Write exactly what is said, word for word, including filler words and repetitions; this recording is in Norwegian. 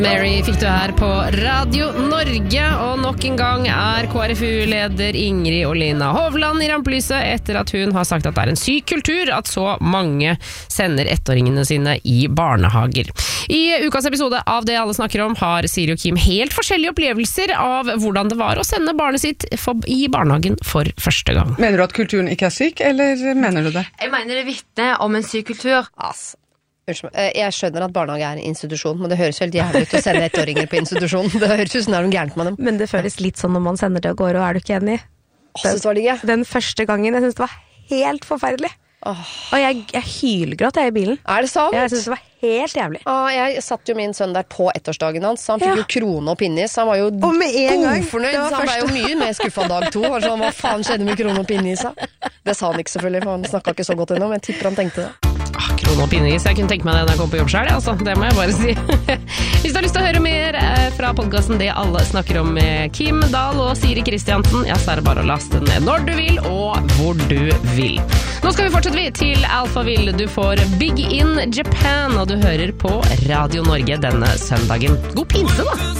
Mary fikk du her på Radio Norge, og nok en gang er K R F U-leder Ingrid Olina Hovland i rampelyset etter at hun har sagt at det er en syk kultur at så mange sender ettåringene sine i barnehager. I ukas episode av Det alle snakker om har Siri og Kim helt forskjellige opplevelser av hvordan det var å sende barnet sitt i barnehagen for første gang. Mener du at kulturen ikke er syk, eller mener du det? Jeg mener det vitner om en syk kultur. Altså. Jeg skjønner at barnehage er en institusjon, men det høres helt jævlig ut å sende ettåringer på institusjon. Det høres ut som det er noe gærent med dem. Men det føles litt sånn når man sender det av gårde, og er du ikke enig? Den, det det den første gangen, jeg synes det var helt forferdelig. Åh. Og jeg, jeg hylgråt jeg i bilen. Er det sant? Jeg synes det var helt jævlig. Åh, jeg satt jo min sønn der på ettårsdagen hans, så han fikk ja. jo krone og pinnis. Han var jo godfornøyd, så han ble jo mye mer skuffet dag to. Og sånn, hva faen skjedde med krone og pinnis? Det sa han ikke selvfølgelig, for han snakket ikke så godt ennå, men jeg tipper han tenkte det. Ah, krone og pinnis, jeg kunne tenke meg det når jeg kom på jobb selv, altså. Det må jeg bare si. Hvis du har lyst til å høre mer fra podcasten Det alle snakker om med Kim Dahl og Siri Kristiansen, ja, så er det bare å laste den ned når du vil og hvor du vil. Nå skal vi fortsette vi til Alphaville. Du får Big in Japan, og du hører på Radio Norge denne søndagen. God pinse da!